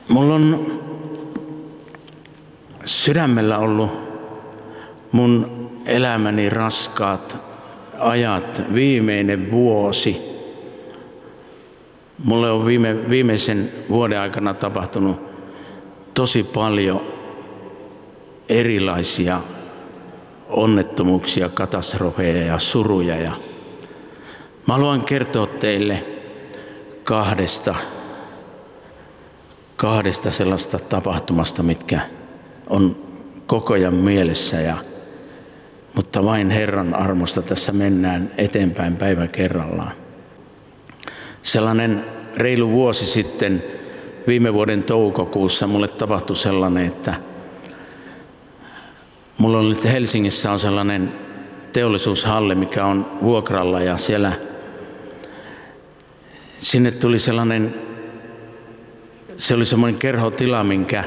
Mulla on sydämellä ollut mun elämäni raskaat ajat, viimeinen vuosi. Mulle on viimeisen vuoden aikana tapahtunut tosi paljon erilaisia onnettomuuksia, katastrofeja ja suruja. Ja mä haluan kertoa teille kahdesta sellaista tapahtumasta, mitkä on koko ajan mielessä. Mutta vain Herran armosta tässä mennään eteenpäin päivä kerrallaan. Sellainen reilu vuosi sitten, viime vuoden toukokuussa, mulle tapahtui sellainen, että mulla on nyt Helsingissä on sellainen teollisuushalli, mikä on vuokralla, ja sinne tuli se oli semmoinen kerhotila, minkä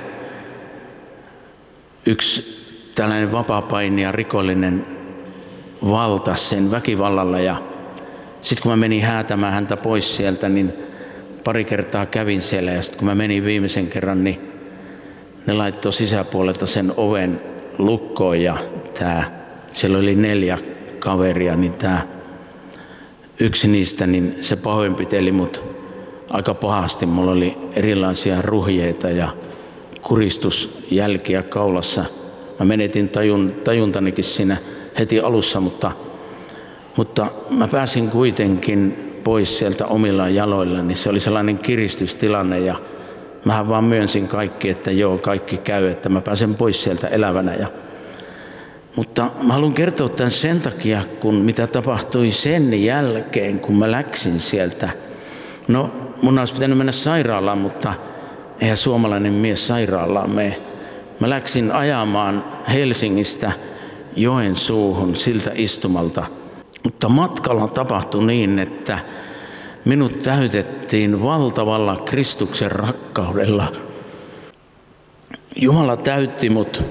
yksi tällainen vapaapainija, rikollinen valtasi sen väkivallalla. Ja sitten kun mä menin häätämään häntä pois sieltä, niin pari kertaa kävin siellä, ja sitten kun mä menin viimeisen kerran, niin ne laittoi sisäpuolelta sen oven lukkoon, ja siellä oli 4 kaveria, niin yksi niistä, niin se pahoinpiteli mut aika pahasti. Mulla oli erilaisia ruhjeita ja kuristusjälkiä kaulassa. Mä menetin tajuntanikin siinä heti alussa, mutta mä pääsin kuitenkin pois sieltä omilla jaloillani. Se oli sellainen kiristystilanne, ja mähän vaan myönsin kaikki, että joo, kaikki käy, että mä pääsen pois sieltä elävänä. Mutta mä haluan kertoa tämän sen takia, kun mitä tapahtui sen jälkeen, kun mä läksin sieltä. No, mun olisi pitänyt mennä sairaalaan, mutta eihän suomalainen mies sairaalaan mene. Mä läksin ajamaan Helsingistä Joensuuhun siltä istumalta. Mutta matkalla tapahtui niin, että minut täytettiin valtavalla Kristuksen rakkaudella. Jumala täytti mut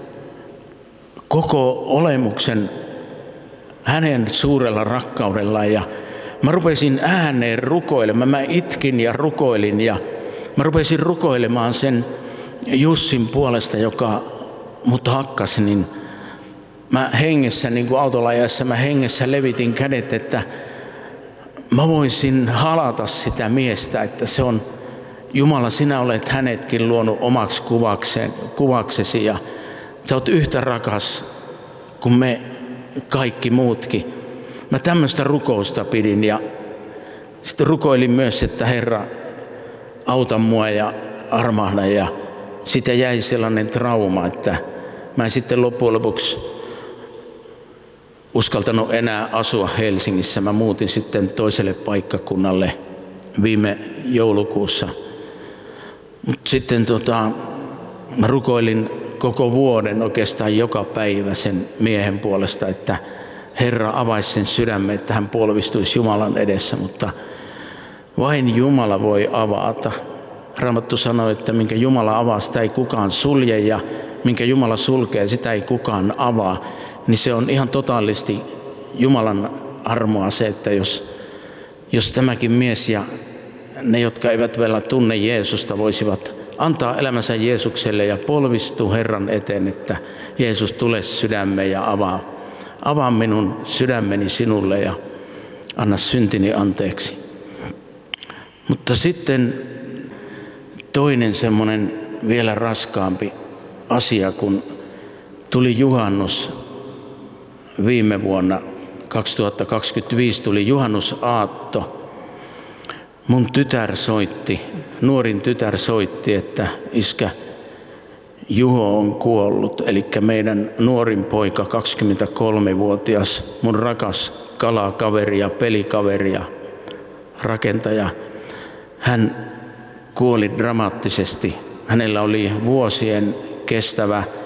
koko olemuksen hänen suurella rakkaudella, ja mä rupesin ääneen rukoilemaan. Mä itkin ja rukoilin, ja mä rupesin rukoilemaan sen Jussin puolesta, joka mut hakkasi, niin mä hengessä, niin kuin autolla ajaessa, mä hengessä levitin kädet, että mä voisin halata sitä miestä, että se on Jumala, sinä olet hänetkin luonut omaksi kuvaksesi, ja sä oot yhtä rakas kuin me kaikki muutkin. Mä tämmöistä rukousta pidin, ja sitten rukoilin myös, että Herra, auta mua ja armahda, ja siitä jäi sellainen trauma, että mä en sitten loppujen lopuksi uskaltanut enää asua Helsingissä. Mä muutin sitten toiselle paikkakunnalle viime joulukuussa. Mutta sitten mä rukoilin koko vuoden oikeastaan joka päivä sen miehen puolesta, että Herra avaisi sen sydämen, että hän polvistuisi Jumalan edessä, mutta vain Jumala voi avata. Raamattu sanoi, että minkä Jumala avaa, sitä ei kukaan sulje, ja minkä Jumala sulkee, sitä ei kukaan avaa. Niin se on ihan totaalisti Jumalan armoa se, että jos tämäkin mies ja ne, jotka eivät vielä tunne Jeesusta, voisivat antaa elämänsä Jeesukselle ja polvistua Herran eteen, että Jeesus tule sydämeen ja avaa minun sydämeni sinulle ja anna syntini anteeksi. Mutta sitten toinen semmoinen vielä raskaampi asia, kun tuli juhannus viime vuonna 2025, tuli juhannusaatto. Mun nuorin tytär soitti, että iskä Juho on kuollut, eli meidän nuorin poika, 23-vuotias, mun rakas kalakaveri ja pelikaveri ja rakentaja. Hän kuoli dramaattisesti. Hänellä oli vuosien kestävä